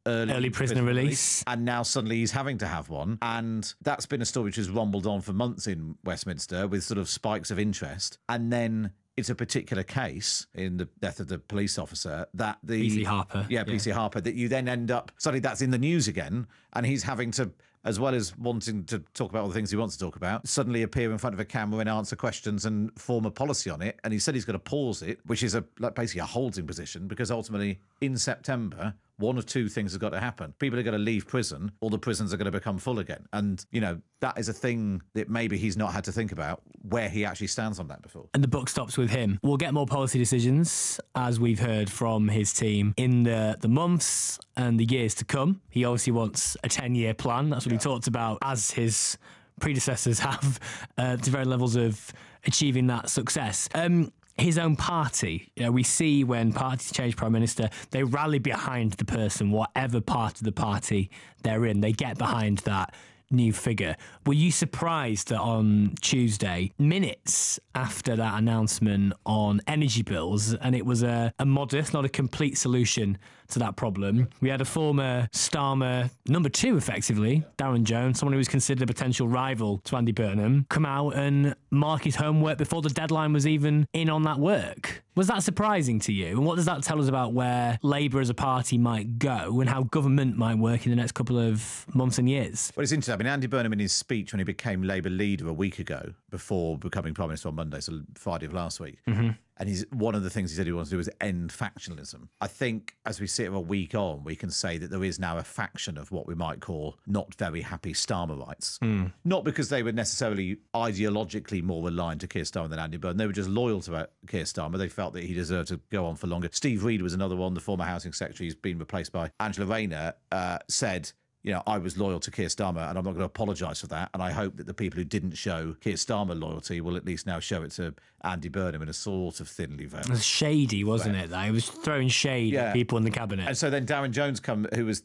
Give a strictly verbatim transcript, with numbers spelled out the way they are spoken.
early, Early prisoner release. And now suddenly he's having to have one. And that's been a story which has rumbled on for months in Westminster with sort of spikes of interest. And then it's a particular case in the death of the police officer that the... P C Harper. Yeah, P C yeah. Harper, that you then end up... Suddenly that's in the news again, and he's having to, as well as wanting to talk about all the things he wants to talk about, suddenly appear in front of a camera and answer questions and form a policy on it. And he said he's going to pause it, which is a like basically a holding position, because ultimately in September... one of two things has got to happen. People are going to leave prison, or the prisons are going to become full again. And, you know, that is a thing that maybe he's not had to think about, where he actually stands on that before. And the buck stops with him. We'll get more policy decisions, as we've heard from his team, in the, the months and the years to come. He obviously wants a ten-year plan. That's what yeah. he talked about, as his predecessors have, uh, to varying levels of achieving that success. Um, His own party, you know, we see when parties change prime minister, they rally behind the person, whatever part of the party they're in. They get behind that new figure. Were you surprised that on Tuesday, minutes after that announcement on energy bills, and it was a, a modest, not a complete solution to that problem, we had a former Starmer number two, effectively, Darren Jones, someone who was considered a potential rival to Andy Burnham, come out and mark his homework before the deadline was even in on that work. Was that surprising to you? And what does that tell us about where Labour as a party might go and how government might work in the next couple of months and years? Well, it's interesting. I mean, Andy Burnham, in his speech when he became Labour leader a week ago, before becoming Prime Minister on Monday, so Friday of last week, mm-hmm. and he's one of the things he said he wants to do is end factionalism. I think as we sit a week on, we can say that there is now a faction of what we might call not very happy Starmerites. Mm. Not because they were necessarily ideologically more aligned to Keir Starmer than Andy Burnham. They were just loyal to Keir Starmer. They felt that he deserved to go on for longer. Steve Reid was another one, the former Housing Secretary, who's been replaced by Angela Rayner, uh, said... you know, I was loyal to Keir Starmer and I'm not going to apologise for that. And I hope that the people who didn't show Keir Starmer loyalty will at least now show it to Andy Burnham in a sort of thinly veiled. It was shady, wasn't it, though? He was throwing shade yeah. at people in the cabinet. And so then Darren Jones, come, who was